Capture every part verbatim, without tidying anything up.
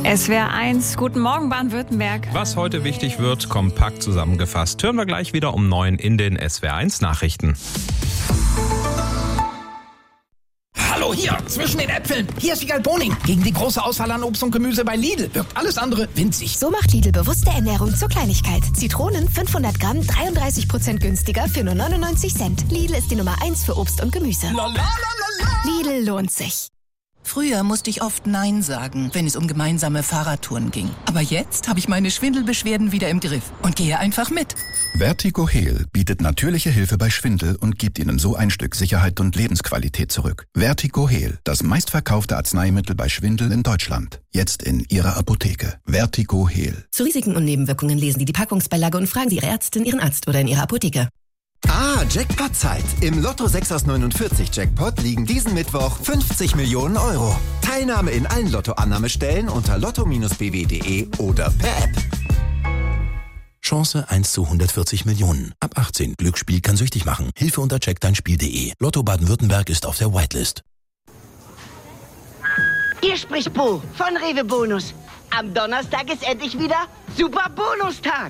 S W R eins, guten Morgen Baden-Württemberg. Was heute wichtig wird, kompakt zusammengefasst. Hören wir gleich wieder um neun in den S W R eins Nachrichten. Hallo hier, zwischen den Äpfeln. Hier ist Wiegald Boning. Gegen die große Auswahl an Obst und Gemüse bei Lidl wirkt alles andere winzig. So macht Lidl bewusste Ernährung zur Kleinigkeit. Zitronen fünfhundert Gramm, dreiunddreißig Prozent günstiger für nur neunundneunzig Cent. Lidl ist die Nummer eins für Obst und Gemüse. La, la, la, la. Lidl lohnt sich. Früher musste ich oft Nein sagen, wenn es um gemeinsame Fahrradtouren ging. Aber jetzt habe ich meine Schwindelbeschwerden wieder im Griff und gehe einfach mit. Vertigo Heal bietet natürliche Hilfe bei Schwindel und gibt Ihnen so ein Stück Sicherheit und Lebensqualität zurück. Vertigo Heal, das meistverkaufte Arzneimittel bei Schwindel in Deutschland. Jetzt in Ihrer Apotheke. Vertigo Heal. Zu Risiken und Nebenwirkungen lesen Sie die Packungsbeilage und fragen Sie Ihre Ärztin, Ihren Arzt oder in Ihrer Apotheke. Ah, Jackpot-Zeit. Im Lotto sechs aus neunundvierzig Jackpot liegen diesen Mittwoch fünfzig Millionen Euro. Teilnahme in allen Lottoannahmestellen unter lotto Bindestrich b w punkt d e oder per App. Chance eins zu hundertvierzig Millionen. Ab achtzehn. Glücksspiel kann süchtig machen. Hilfe unter check dein Spiel punkt d e. Lotto Baden-Württemberg ist auf der Whitelist. Hier spricht Bo von Rewe Bonus. Am Donnerstag ist endlich wieder Super Bonustag.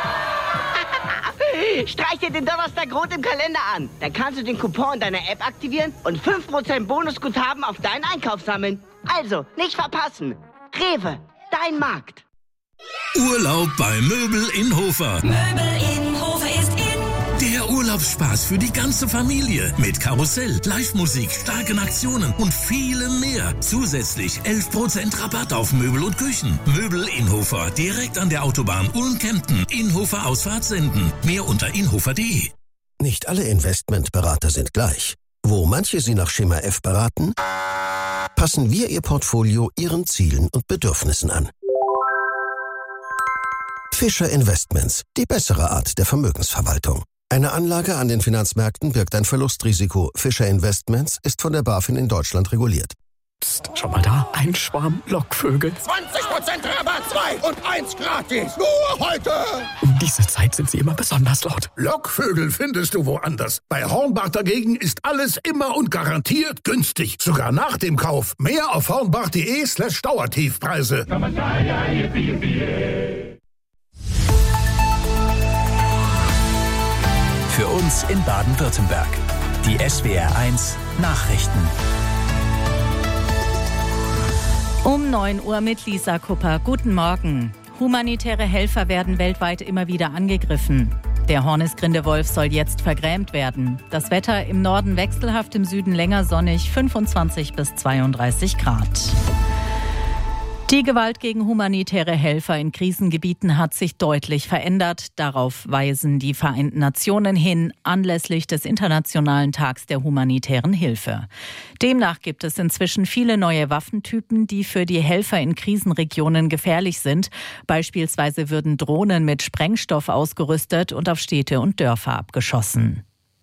Streich dir den Donnerstag rot im Kalender an. Dann kannst du den Coupon in deiner App aktivieren und fünf Prozent Bonusguthaben auf deinen Einkauf sammeln. Also, nicht verpassen. Rewe, dein Markt. Urlaub bei Möbel in Hofer. Möbel in Hofer ist in. Der Urlaubsspaß für die ganze Familie. Mit Karussell, Live-Musik, starken Aktionen und vielem mehr. Zusätzlich elf Prozent Rabatt auf Möbel und Küchen. Möbel in Hofer, direkt an der Autobahn Ulm-Kempten. Inhofer Ausfahrt senden. Mehr unter inhofer punkt d e. Nicht alle Investmentberater sind gleich. Wo manche Sie nach Schema F beraten, passen wir Ihr Portfolio Ihren Zielen und Bedürfnissen an. Fischer Investments, die bessere Art der Vermögensverwaltung. Eine Anlage an den Finanzmärkten birgt ein Verlustrisiko. Fischer Investments ist von der BaFin in Deutschland reguliert. Psst, schau mal da, ein Schwarm Lockvögel. zwanzig Prozent Rabatt, zwei und eins gratis. Nur heute. Um diese Zeit sind sie immer besonders laut. Lockvögel findest du woanders. Bei Hornbach dagegen ist alles immer und garantiert günstig. Sogar nach dem Kauf. Mehr auf hornbach punkt d e slash Dauertiefpreise. Für uns in Baden-Württemberg. Die S W R eins Nachrichten. Um neun Uhr mit Lisa Kupper. Guten Morgen. Humanitäre Helfer werden weltweit immer wieder angegriffen. Der Hornisgrindewolf soll jetzt vergrämt werden. Das Wetter im Norden wechselhaft, im Süden länger sonnig, fünfundzwanzig bis zweiunddreißig Grad. Die Gewalt gegen humanitäre Helfer in Krisengebieten hat sich deutlich verändert. Darauf weisen die Vereinten Nationen hin, anlässlich des Internationalen Tags der humanitären Hilfe. Demnach gibt es inzwischen viele neue Waffentypen, die für die Helfer in Krisenregionen gefährlich sind. Beispielsweise würden Drohnen mit Sprengstoff ausgerüstet und auf Städte und Dörfer abgeschossen.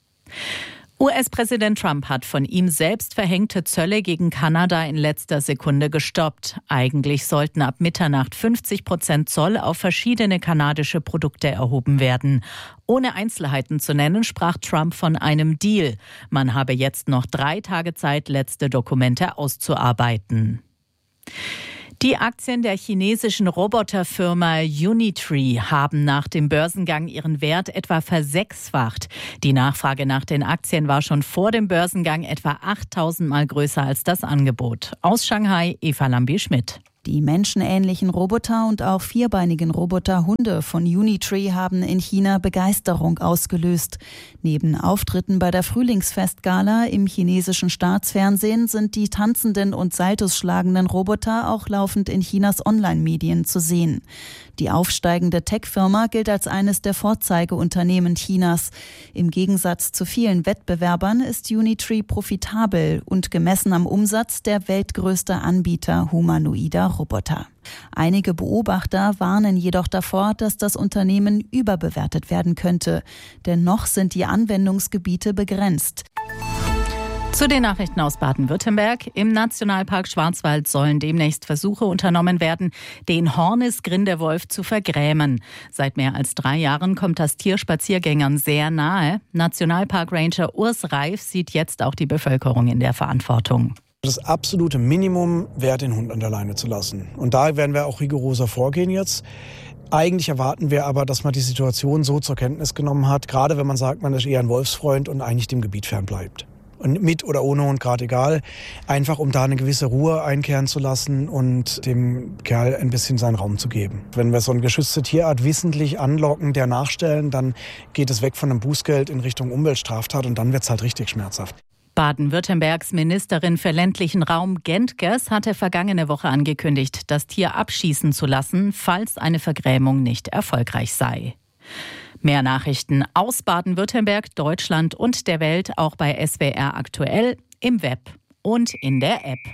U S-Präsident Trump hat von ihm selbst verhängte Zölle gegen Kanada in letzter Sekunde gestoppt. Eigentlich sollten ab Mitternacht fünfzig Prozent Zoll auf verschiedene kanadische Produkte erhoben werden. Ohne Einzelheiten zu nennen, sprach Trump von einem Deal. Man habe jetzt noch drei Tage Zeit, letzte Dokumente auszuarbeiten. Die Aktien der chinesischen Roboterfirma Unitree haben nach dem Börsengang ihren Wert etwa versechsfacht. Die Nachfrage nach den Aktien war schon vor dem Börsengang etwa achttausend Mal größer als das Angebot. Aus Shanghai, Eva Lambi-Schmidt. Die menschenähnlichen Roboter und auch vierbeinigen Roboterhunde von Unitree haben in China Begeisterung ausgelöst. Neben Auftritten bei der Frühlingsfestgala im chinesischen Staatsfernsehen sind die tanzenden und Saltos schlagenden Roboter auch laufend in Chinas Online-Medien zu sehen. Die aufsteigende Tech-Firma gilt als eines der Vorzeigeunternehmen Chinas. Im Gegensatz zu vielen Wettbewerbern ist Unitree profitabel und gemessen am Umsatz der weltgrößte Anbieter humanoider Roboter. Einige Beobachter warnen jedoch davor, dass das Unternehmen überbewertet werden könnte. Denn noch sind die Anwendungsgebiete begrenzt. Zu den Nachrichten aus Baden-Württemberg. Im Nationalpark Schwarzwald sollen demnächst Versuche unternommen werden, den Hornisgrindewolf zu vergrämen. Seit mehr als drei Jahren kommt das Tier Spaziergängern sehr nahe. Nationalpark-Ranger Urs Reif sieht jetzt auch die Bevölkerung in der Verantwortung. Das absolute Minimum wäre, den Hund an der Leine zu lassen. Und da werden wir auch rigoroser vorgehen jetzt. Eigentlich erwarten wir aber, dass man die Situation so zur Kenntnis genommen hat, gerade wenn man sagt, man ist eher ein Wolfsfreund und eigentlich dem Gebiet fernbleibt. Und mit oder ohne Hund, gerade egal, einfach um da eine gewisse Ruhe einkehren zu lassen und dem Kerl ein bisschen seinen Raum zu geben. Wenn wir so eine geschützte Tierart wissentlich anlocken, der nachstellen, dann geht es weg von einem Bußgeld in Richtung Umweltstraftat und dann wird es halt richtig schmerzhaft. Baden-Württembergs Ministerin für ländlichen Raum Gentges hatte vergangene Woche angekündigt, das Tier abschießen zu lassen, falls eine Vergrämung nicht erfolgreich sei. Mehr Nachrichten aus Baden-Württemberg, Deutschland und der Welt auch bei S W R aktuell, im Web und in der App.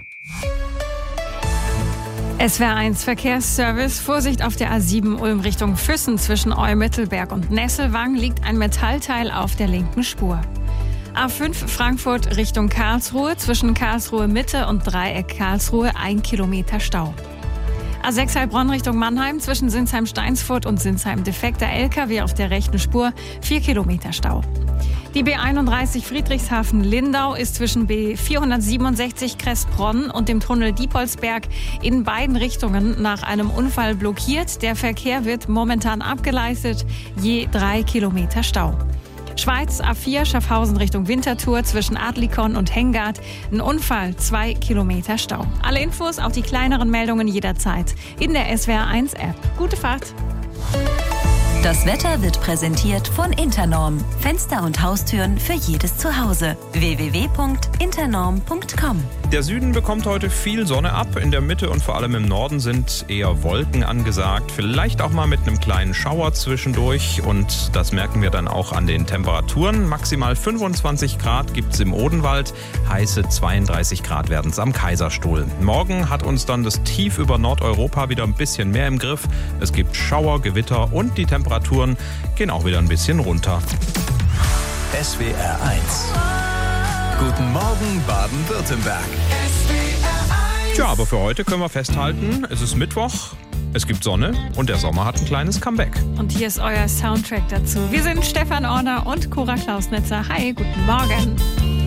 S W R eins Verkehrsservice. Vorsicht auf der A sieben Ulm Richtung Füssen zwischen Eumittelberg und Nesselwang liegt ein Metallteil auf der linken Spur. A fünf Frankfurt Richtung Karlsruhe zwischen Karlsruhe Mitte und Dreieck Karlsruhe ein Kilometer Stau. A sechs Heilbronn Richtung Mannheim zwischen Sinsheim-Steinsfurt und Sinsheim defekter L K W auf der rechten Spur vier Kilometer Stau. Die B einunddreißig Friedrichshafen-Lindau ist zwischen B vierhundertsiebenundsechzig Kressbronn und dem Tunnel Diepolsberg in beiden Richtungen nach einem Unfall blockiert. Der Verkehr wird momentan abgeleistet, je drei Kilometer Stau. Schweiz A vier Schaffhausen Richtung Winterthur zwischen Adlikon und Hengard. Ein Unfall, zwei Kilometer Stau. Alle Infos, auch die kleineren Meldungen jederzeit in der S W R eins App. Gute Fahrt! Das Wetter wird präsentiert von Internorm. Fenster und Haustüren für jedes Zuhause. w w w punkt internorm punkt com. Der Süden bekommt heute viel Sonne ab. In der Mitte und vor allem im Norden sind eher Wolken angesagt. Vielleicht auch mal mit einem kleinen Schauer zwischendurch. Und das merken wir dann auch an den Temperaturen. Maximal fünfundzwanzig Grad gibt es im Odenwald. Heiße zweiunddreißig Grad werden es am Kaiserstuhl. Morgen hat uns dann das Tief über Nordeuropa wieder ein bisschen mehr im Griff. Es gibt Schauer, Gewitter und die Temperaturen gehen auch wieder ein bisschen runter. S W R eins. Guten Morgen Baden-Württemberg. Tja, aber für heute können wir festhalten, es ist Mittwoch, es gibt Sonne und der Sommer hat ein kleines Comeback. Und hier ist euer Soundtrack dazu. Wir sind Stefan Orner und Cora Klausnitzer. Hi, guten Morgen.